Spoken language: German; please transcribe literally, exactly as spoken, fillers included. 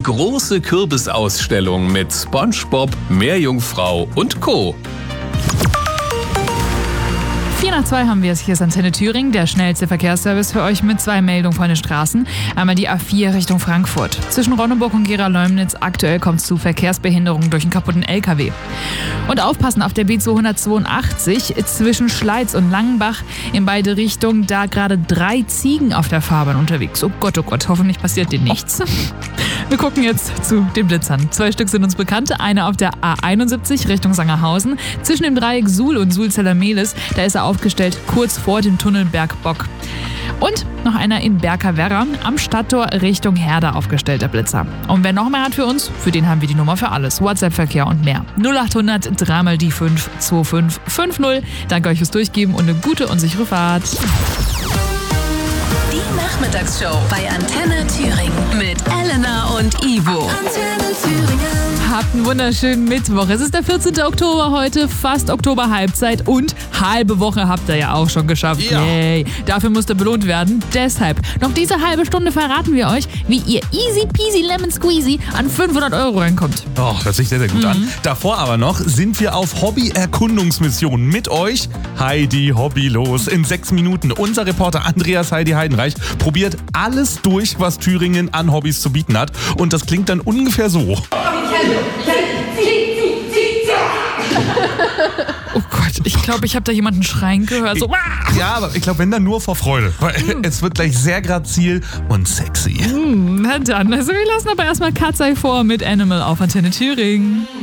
große Kürbisausstellung mit SpongeBob, Meerjungfrau und Co. vier nach zwei haben wir es. Hier ist Antenne Thüringen, der schnellste Verkehrsservice für euch mit zwei Meldungen von den Straßen. Einmal die A vier Richtung Frankfurt. Zwischen Ronneburg und Gera-Leumnitz aktuell kommt es zu Verkehrsbehinderungen durch einen kaputten L K W. Und aufpassen auf der B zweihundertzweiundachtzig zwischen Schleiz und Langenbach in beide Richtungen, da gerade drei Ziegen auf der Fahrbahn unterwegs. Oh Gott, oh Gott, hoffentlich passiert denen nichts. Wir gucken jetzt zu den Blitzern. Zwei Stück sind uns bekannt. Einer auf der A einundsiebzig Richtung Sangerhausen. Zwischen dem Dreieck Suhl und Suhl-Zeller-Mehlis, da ist er aufgestellt, kurz vor dem Tunnel Bergbock. Und noch einer in Berka-Werra am Stadttor Richtung Herder aufgestellter Blitzer. Und wer noch mehr hat für uns, für den haben wir die Nummer für alles. WhatsApp-Verkehr und mehr. null acht hundert drei mal die fünf zwei fünf fünf null. Danke euch fürs Durchgeben und eine gute und sichere Fahrt. Die Nachmittagsshow bei Antenne Thüringen mit Elena und Ivo. Antenne Thüringen. Habt einen wunderschönen Mittwoch. Es ist der vierzehnten Oktober heute, fast Oktober-Halbzeit und halbe Woche habt ihr ja auch schon geschafft. Ja. Yay. Dafür musst ihr belohnt werden. Deshalb, noch diese halbe Stunde verraten wir euch, wie ihr easy peasy lemon squeezy an fünfhundert Euro reinkommt. Oh, hört sich sehr, sehr gut Mhm. an. Davor aber noch sind wir auf Hobby-Erkundungsmission mit euch. Heidi Hobby los in sechs Minuten. Unser Reporter Andreas Heidi Heidenreich probiert alles durch, was Thüringen an Hobbys zu bieten hat. Und das klingt dann ungefähr so. Oh Gott, ich glaube, ich habe da jemanden schreien gehört. So. Ja, aber ich glaube, wenn dann nur vor Freude. Weil es wird gleich sehr grazil und sexy. Na dann, also wir lassen aber erstmal Katzei vor mit Animal auf Antenne Thüringen.